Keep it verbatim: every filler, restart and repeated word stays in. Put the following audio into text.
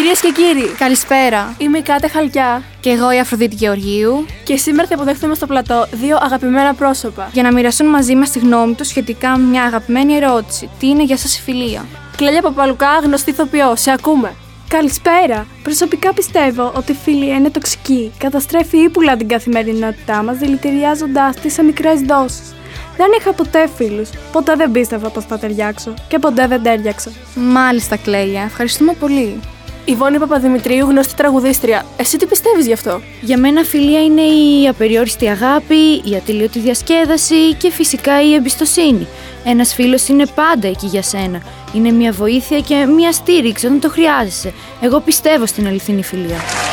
Κυρίες και κύριοι, καλησπέρα. Είμαι η Κάτε Χαλκιά. Και εγώ η Αφροδίτη Γεωργίου. Και σήμερα θα υποδεχθούμε στο πλατό δύο αγαπημένα πρόσωπα για να μοιραστούν μαζί μας τη γνώμη τους σχετικά με μια αγαπημένη ερώτηση. Τι είναι για σας η φιλία? Κλέλια Παπαλουκά, γνωστή ηθοποιό, σε ακούμε. Καλησπέρα. Προσωπικά πιστεύω ότι η φιλία είναι τοξική. Καταστρέφει ύπουλα την καθημερινότητά μας, δηλητηριάζοντάς τη σε μικρές δόσεις. Δεν είχα ποτέ φίλους. Ποτέ δεν πίστευα πως θα ταιριάξω. Και ποτέ δεν τέριαξα. Μάλιστα, Κλέλια. Ευχαριστούμε πολύ. Η Βόνη Παπαδημητρίου, γνωστή τραγουδίστρια. Εσύ τι πιστεύεις γι' αυτό? Για μένα φιλία είναι η απεριόριστη αγάπη, η ατελείωτη διασκέδαση και φυσικά η εμπιστοσύνη. Ένας φίλος είναι πάντα εκεί για σένα. Είναι μια βοήθεια και μια στήριξη όταν το χρειάζεσαι. Εγώ πιστεύω στην αληθινή φιλία.